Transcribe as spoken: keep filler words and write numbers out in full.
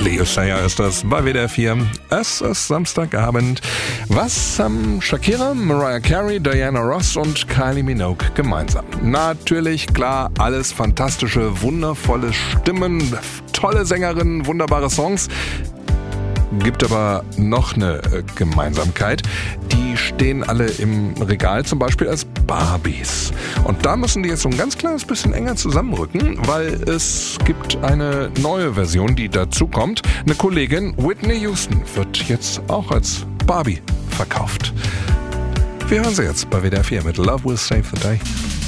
Leo Sayer ist das bei W D R vier. Es ist Samstagabend. Was haben Shakira, Mariah Carey, Diana Ross und Kylie Minogue gemeinsam? Natürlich, klar, alles fantastische, wundervolle Stimmen, tolle Sängerinnen, wunderbare Songs. Gibt aber noch eine Gemeinsamkeit. Die stehen alle im Regal, zum Beispiel als Barbies. Und da müssen die jetzt so ein ganz kleines bisschen enger zusammenrücken, weil es gibt eine neue Version, die dazu kommt. Eine Kollegin, Whitney Houston, wird jetzt auch als Barbie verkauft. Wir hören sie jetzt bei W D R vier mit Love Will Save the Day.